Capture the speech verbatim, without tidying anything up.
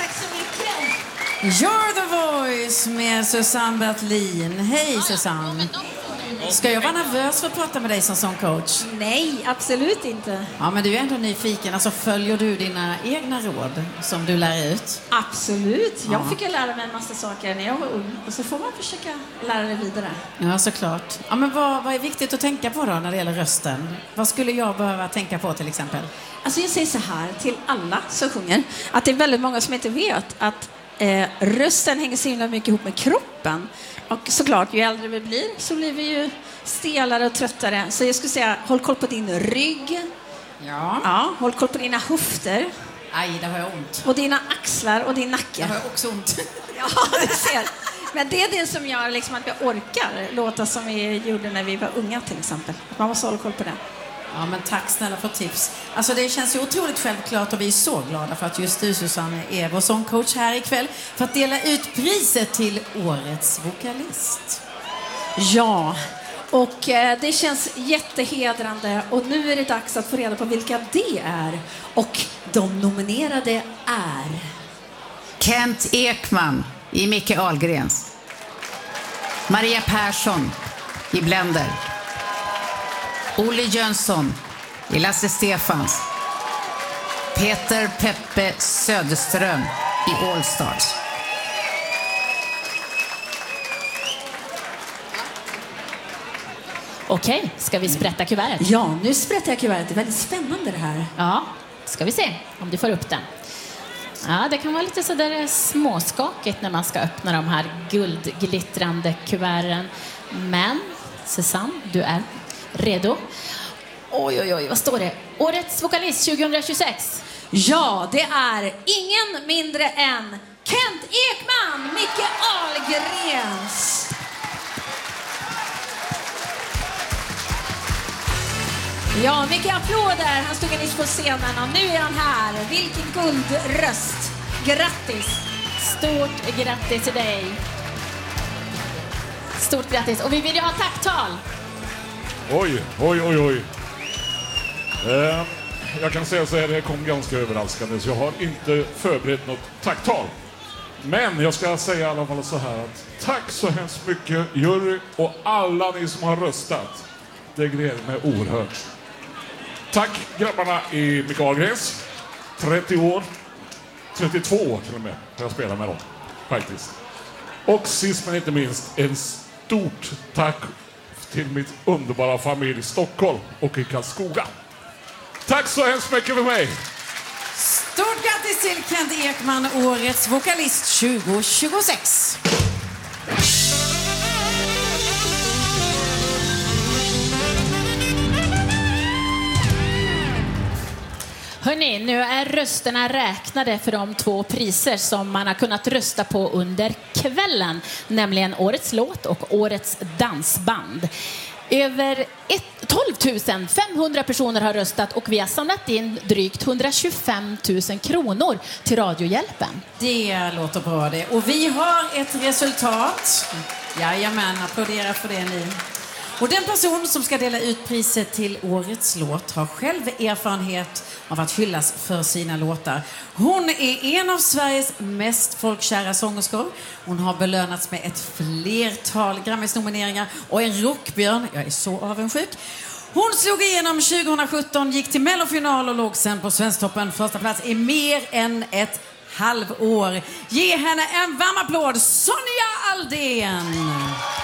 tack så mycket. You're the voice med Susanne Bertlin. Hej Susanne. Ska jag vara nervös för att prata med dig som sångcoach? Nej, absolut inte. Ja, men du är ändå nyfiken. Alltså, följer du dina egna råd som du lär ut? Absolut. Jag Ja. fick ju lära mig en massa saker när jag var ung. Och så får man försöka lära det vidare. Ja, såklart. Ja, men vad, vad är viktigt att tänka på då när det gäller rösten? Vad skulle jag behöva tänka på till exempel? Alltså jag säger så här till alla som sjunger. Att det är väldigt många som inte vet att eh, rösten hänger så himla mycket ihop med kroppen. Och såklart, ju äldre vi blir så blir vi ju stelare och tröttare. Så jag skulle säga, håll koll på din rygg. Ja. Ja, håll koll på dina höfter. Aj, det har jag ont. Och dina axlar och din nacke. Det har jag också ont. Ja, du ser. Men det är det som gör liksom att vi orkar låta som vi gjorde när vi var unga till exempel. Man måste hålla koll på det. Ja, men tack snälla för tips. Alltså det känns ju otroligt självklart och vi är så glada för att just du Susanne är vår sångcoach här ikväll för att dela ut priset till årets vokalist. Ja, och eh, det känns jättehedrande och nu är det dags att få reda på vilka det är. Och de nominerade är... Kent Ekman i Micke Ahlgrens. Maria Persson i Blender. Olle Jönsson i Lasse Stefans. Peter Peppe Söderström i All Stars. Okej, ska vi sprätta kuvertet? Ja, nu sprättar jag kuvertet. Det är väldigt spännande det här. Ja, ska vi se om du får upp den. Ja, det kan vara lite sådär småskakigt när man ska öppna de här guldglittrande kuverten. Men, Susanne, du är redo. Oj, oj, oj, vad står det? Årets vokalist tjugohundratjugosex. Ja, det är ingen mindre än Kent Ekman, Micke Ahlgrens. Ja, mycket applåder. Han stod nyss på scenen och nu är han här. Vilken guldröst. Grattis. Stort grattis till dig. Stort grattis. Och vi vill ju ha tacktal. Oj, oj, oj, oj. Eh, jag kan säga så här, det kom ganska överraskande så jag har inte förberett något tacktal. Men jag ska säga i alla fall så här att tack så hemskt mycket jury och alla ni som har röstat. Det gläder mig oerhört. Tack grabbarna i Micke Ahlgrens. trettio år. trettiotvå år till och med. Jag spelar med dem. Faktiskt. Och sist men inte minst en stort tack till mitt underbara familj i Stockholm och i Karlskoga. Tack så hemskt mycket för mig. Stort grattis till Kent Ekman, årets vokalist tjugohundratjugosex. Hörrni, nu är rösterna räknade för de två priser som man har kunnat rösta på under kvällen, nämligen Årets låt och Årets dansband. Över tolv tusen femhundra personer har röstat och vi har samlat in drygt hundratjugofem tusen kronor till Radiohjälpen. Det låter bra det. Och vi har ett resultat. Jajamän, applådera för det ni. Och den person som ska dela ut priset till årets låt har själv erfarenhet av att hyllas för sina låtar. Hon är en av Sveriges mest folkkära sångerskor. Hon har belönats med ett flertal Grammis-nomineringar och en rockbjörn. Jag är så avundsjuk. Hon slog igenom tjugosjutton, gick till mellofinal och låg sen på Svensktoppen första plats i mer än ett halvår. Ge henne en varm applåd, Sonja Aldén!